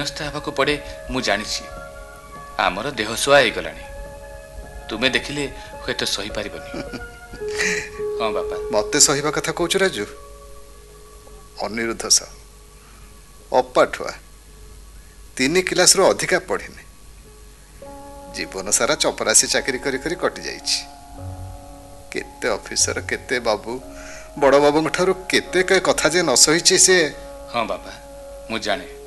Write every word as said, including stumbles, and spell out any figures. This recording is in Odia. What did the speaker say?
ହିନସ୍ଥା ହେବାକୁ ପଡ଼େ ମୁଁ ଜାଣିଛି। ଆମର ଦେହ ଶୁଆ ହେଇଗଲାଣି, ତୁମେ ଦେଖିଲେ ହୁଏତ ସହିପାରିବନି। ହଁ ବାପା। ମତେ ସହିବା କଥା କହୁଛୁ ରାଜୁ? ଅନିରୁଦ୍ଧ ସାହୁ ଅପାଠୁଆ, ତିନି କ୍ଲାସରୁ ଅଧିକା ପଢ଼ିନି, ଜୀବନ ସାରା ଚପରାସି ଚାକିରି କରି କରି କଟି ଯାଇଛି। କେତେ ଅଫିସର, କେତେ ବାବୁ, ବଡ଼ ବାବୁଙ୍କ ଠାରୁ କେତେ କଥା ଯେ ନ ସହିଛି ସେ। ହଁ ବାପା, ମୁଁ ଜାଣେ।